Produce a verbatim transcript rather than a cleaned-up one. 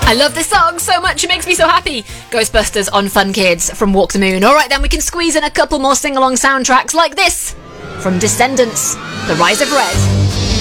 I love this song so much, it makes me so happy. Ghostbusters on Fun Kids from Walk the Moon. Alright then, we can squeeze in a couple more sing-along soundtracks like this from Descendants, The Rise of Red.